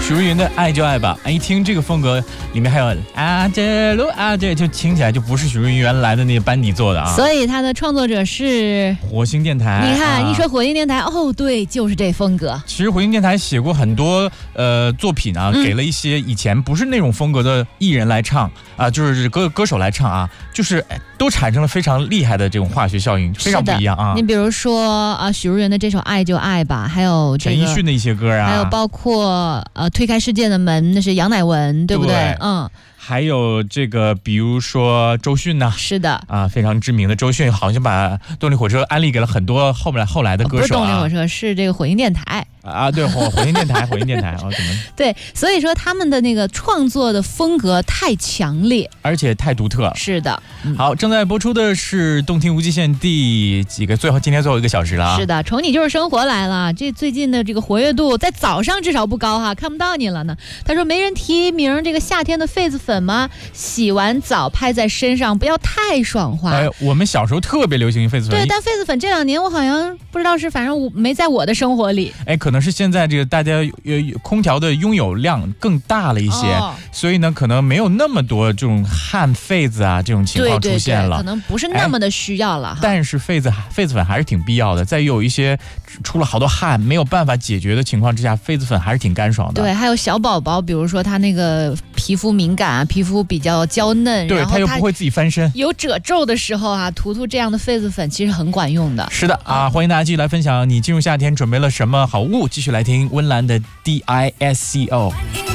许茹芸的《爱就爱吧》，一听这个风格，里面还有啊这路啊这，就听起来就不是许茹芸原来的那个班底做的啊。 所以它的创作者是火星电台。 你看，一说火星电台，哦，对，就是这风格。 其实火星电台写过很多作品啊，给了一些以前不是那种风格的艺人来唱啊，就是歌手来唱啊，就是都产生了非常厉害的这种化学效应，非常不一样啊。 你比如说啊，许茹芸的这首《爱就爱吧》，还有这个陈奕迅的一些歌啊， 还有包括推开世界的门，那是杨乃文，对不对？嗯。 还有这个，比如说周迅呐， 是的啊，非常知名的周迅，好像把动力火车安利给了很多后来的歌手啊。 不是动力火车，是这个火星电台啊，对，火星电台，火星电台哦，怎么？ 对，所以说他们的那个创作的风格太强烈， 而且太独特。 是的， 好，正在播出的是《动听无极限》第几个？今天最后1个小时了啊。 是的，宠你就是生活来了。这最近的这个活跃度在早上至少不高哈，看不到你了呢。他说没人提名这个夏天的痱子粉吗？洗完澡拍在身上，不要太爽滑。 我们小时候特别流行痱子粉。 对，但痱子粉这2年我好像不知道是，反正我没在我的生活里。 可能是现在这个大家空调的拥有量更大了一些，所以呢，可能没有那么多这种汗痱子啊这种情况出现了， 可能不是那么的需要了。 但是痱子粉还是挺必要的，在有一些出了好多汗没有办法解决的情况之下，痱子粉还是挺干爽的。 对，还有小宝宝，比如说他那个皮肤敏感啊，皮肤比较娇嫩， 对，他又不会自己翻身， 有褶皱的时候啊，涂这样的痱子粉其实很管用的。 是的啊，欢迎大家继续来分享你进入夏天准备了什么好物，继续来听温岚的 DISCO。